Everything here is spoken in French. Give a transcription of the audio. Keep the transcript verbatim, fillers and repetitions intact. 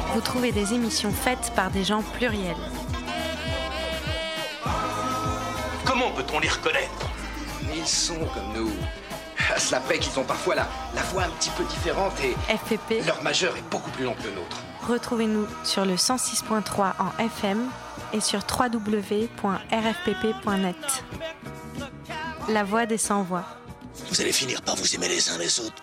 vous trouvez des émissions faites par des gens pluriels. Comment peut-on les reconnaître ? Ils sont comme nous. À cela près qu'ils ont parfois la, la voix un petit peu différente et F P P. leur majeur est beaucoup plus long que le nôtre. Retrouvez-nous sur le cent six point trois en F M et sur w w w point r f p p point net. La voix des sans-voix. Vous allez finir par vous aimer les uns les autres.